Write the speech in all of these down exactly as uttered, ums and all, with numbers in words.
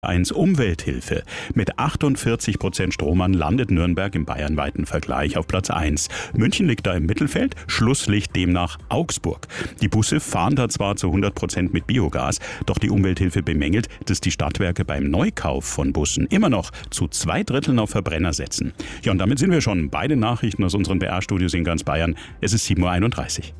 eins Umwelthilfe. Mit achtundvierzig Prozent Strommern landet Nürnberg im bayernweiten Vergleich auf Platz eins. München liegt da im Mittelfeld, Schlusslicht demnach Augsburg. Die Busse fahren da zwar zu hundert Prozent mit Biogas, doch die Umwelthilfe bemängelt, dass die Stadtwerke beim Neukauf von Bussen immer noch zu zwei Dritteln auf Verbrenner setzen. Ja, und damit sind wir schon bei den Nachrichten aus unseren B R-Studios in ganz Bayern. Es ist sieben Uhr einunddreißig.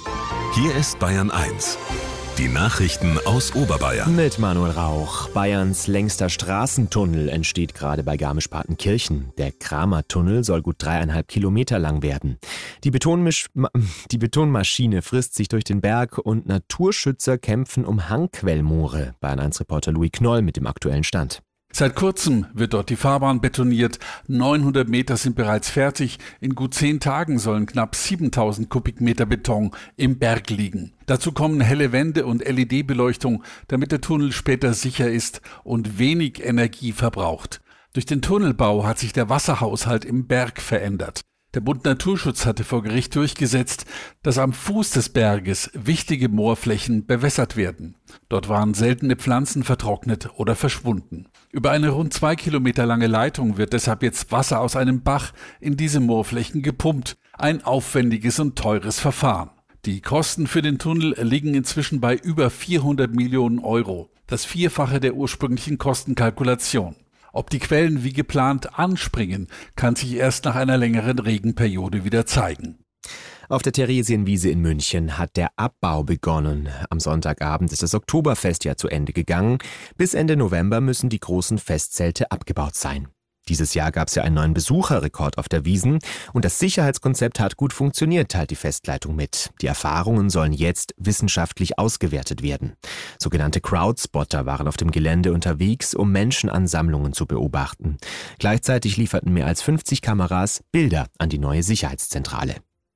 Hier ist Bayern eins. Die Nachrichten aus Oberbayern. Mit Manuel Rauch. Bayerns längster Straßentunnel entsteht gerade bei Garmisch-Partenkirchen. Der Kramer-Tunnel soll gut dreieinhalb Kilometer lang werden. Die, Betonmisch die Betonmaschine frisst sich durch den Berg und Naturschützer kämpfen um Hangquellmoore. Bayern eins Reporter Louis Knoll mit dem aktuellen Stand. Seit kurzem wird dort die Fahrbahn betoniert. neunhundert Meter sind bereits fertig. In gut zehn Tagen sollen knapp siebentausend Kubikmeter Beton im Berg liegen. Dazu kommen helle Wände und L E D-Beleuchtung, damit der Tunnel später sicher ist und wenig Energie verbraucht. Durch den Tunnelbau hat sich der Wasserhaushalt im Berg verändert. Der Bund Naturschutz hatte vor Gericht durchgesetzt, dass am Fuß des Berges wichtige Moorflächen bewässert werden. Dort waren seltene Pflanzen vertrocknet oder verschwunden. Über eine rund zwei Kilometer lange Leitung wird deshalb jetzt Wasser aus einem Bach in diese Moorflächen gepumpt. Ein aufwendiges und teures Verfahren. Die Kosten für den Tunnel liegen inzwischen bei über vierhundert Millionen Euro. Das Vierfache der ursprünglichen Kostenkalkulation. Ob die Quellen wie geplant anspringen, kann sich erst nach einer längeren Regenperiode wieder zeigen. Auf der Theresienwiese in München hat der Abbau begonnen. Am Sonntagabend ist das Oktoberfest ja zu Ende gegangen. Bis Ende November müssen die großen Festzelte abgebaut sein. Dieses Jahr gab es ja einen neuen Besucherrekord auf der Wiesn und das Sicherheitskonzept hat gut funktioniert, teilt die Festleitung mit. Die Erfahrungen sollen jetzt wissenschaftlich ausgewertet werden. Sogenannte Crowdspotter waren auf dem Gelände unterwegs, um Menschenansammlungen zu beobachten. Gleichzeitig lieferten mehr als fünfzig Kameras Bilder an die neue Sicherheitszentrale.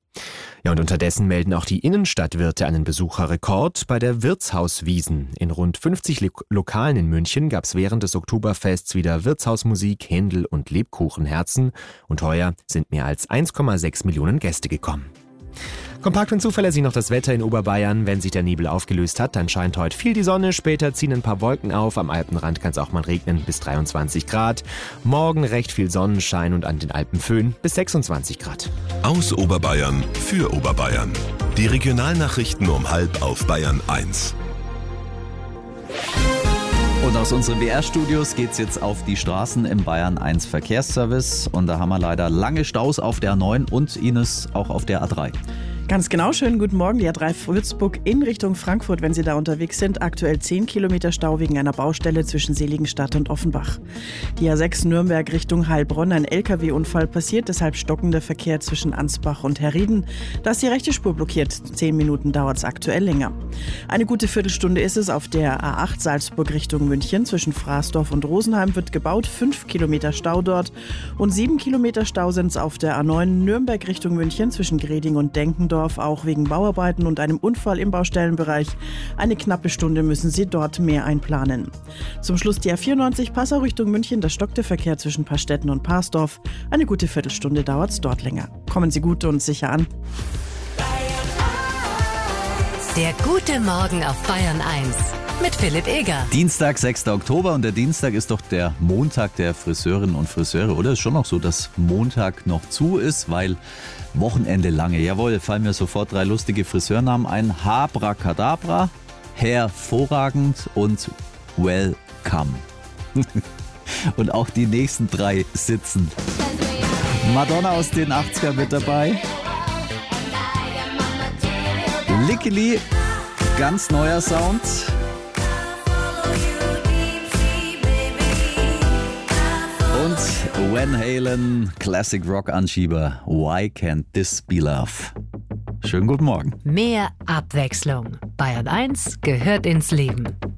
Ja, und unterdessen melden auch die Innenstadtwirte einen Besucherrekord bei der Wirtshauswiesn. In rund fünfzig Lo- Lokalen in München gab es während des Oktoberfests wieder Wirtshausmusik, Händel und Lebkuchenherzen. Und heuer sind mehr als eins Komma sechs Millionen Gäste gekommen. Kompakt und zuverlässig noch das Wetter in Oberbayern. Wenn sich der Nebel aufgelöst hat, dann scheint heute viel die Sonne. Später ziehen ein paar Wolken auf. Am Alpenrand kann es auch mal regnen bis dreiundzwanzig Grad. Morgen recht viel Sonnenschein und an den Alpen Föhn bis sechsundzwanzig Grad. Aus Oberbayern für Oberbayern. Die Regionalnachrichten um halb auf Bayern eins. Und aus unseren B R-Studios geht's jetzt auf die Straßen im Bayern eins Verkehrsservice. Und da haben wir leider lange Staus auf der A neun und Ines auch auf der A drei. Ganz genau, schönen guten Morgen. Die A drei Würzburg in Richtung Frankfurt, wenn Sie da unterwegs sind. Aktuell zehn Kilometer Stau wegen einer Baustelle zwischen Seligenstadt und Offenbach. Die A sechs Nürnberg Richtung Heilbronn, ein L K W-Unfall passiert, deshalb stockender Verkehr zwischen Ansbach und Herrieden. Da ist die rechte Spur blockiert. Zehn Minuten dauert es aktuell länger. Eine gute Viertelstunde ist es auf der A acht Salzburg Richtung München. Zwischen Fraßdorf und Rosenheim wird gebaut. Fünf Kilometer Stau dort. Und sieben Kilometer Stau sind es auf der A neun Nürnberg Richtung München zwischen Greding und Denkendorf. Auch wegen Bauarbeiten und einem Unfall im Baustellenbereich. Eine knappe Stunde müssen Sie dort mehr einplanen. Zum Schluss die A vierundneunzig Passau Richtung München. Da stockt der Verkehr zwischen Pastetten und Parsdorf. Eine gute Viertelstunde dauert es dort länger. Kommen Sie gut und sicher an. Der gute Morgen auf Bayern eins mit Philipp Eger. Dienstag, sechster Oktober, und der Dienstag ist doch der Montag der Friseurinnen und Friseure, oder? Ist schon noch so, dass Montag noch zu ist, weil Wochenende lange. Jawohl, fallen mir sofort drei lustige Friseurnamen ein. Habracadabra, hervorragend und welcome. Und auch die nächsten drei sitzen. Madonna aus den achtziger mit dabei. Lickily, ganz neuer Sound. Und Van Halen, Classic Rock Anschieber, Why Can't This Be Love? Schönen guten Morgen. Mehr Abwechslung. Bayern eins gehört ins Leben.